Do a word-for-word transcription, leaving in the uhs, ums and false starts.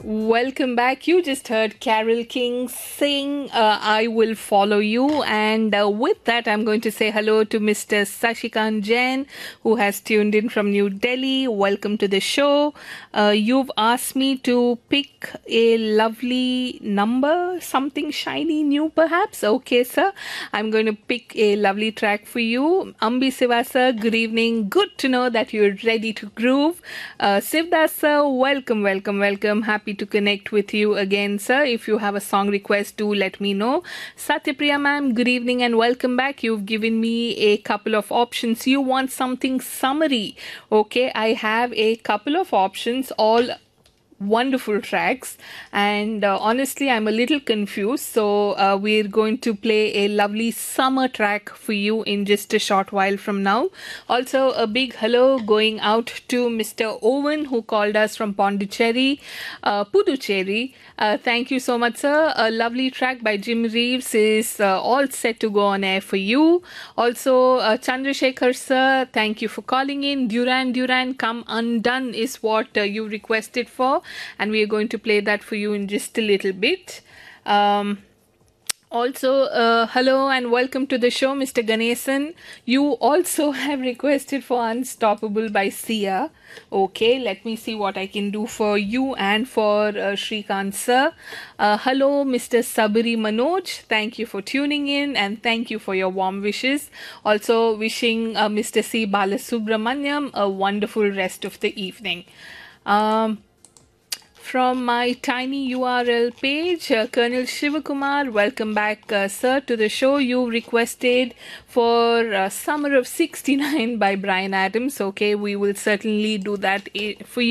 Welcome back. You just heard Carole King sing uh, I Will Follow You. And uh, with that, I'm going to say hello to Mister Sashikant Jain, who has tuned in from New Delhi. Welcome to the show. Uh, you've asked me to pick a lovely number, something shiny new perhaps. Okay, sir. I'm going to pick a lovely track for you. Ambi Sivasa, good evening. Good to know that you're ready to groove. Uh, Sivdas, sir, welcome, welcome, welcome. Happy to connect with you again, sir. If you have a song request, do let me know. Satyapriya ma'am, good evening and welcome back. You've given me a couple of options. You want something summary. Okay, I have a couple of options, all wonderful tracks, and uh, honestly I'm a little confused, so uh, we're going to play a lovely summer track for you in just a short while from now. Also, a big hello going out to Mister Owen, who called us from Pondicherry, uh, Puducherry. Uh, thank you so much, sir. A lovely track by Jim Reeves is uh, all set to go on air for you. Also, uh, Chandrasekhar sir, thank you for calling in. Duran Duran Come Undone is what uh, you requested for, and we are going to play that for you in just a little bit. Um, also, uh, hello and welcome to the show, Mister Ganesan. You also have requested for Unstoppable by Sia. Okay, let me see what I can do for you and for uh, Shrikant sir. Uh, hello, Mister Sabri Manoj. Thank you for tuning in and thank you for your warm wishes. Also, wishing uh, Mister C. Balasubramanyam a wonderful rest of the evening. Um, From my tiny U R L page, uh, Colonel Shivakumar, welcome back, uh, sir, to the show. You requested for uh, Summer of sixty-nine by Bryan Adams. Okay, we will certainly do that for you.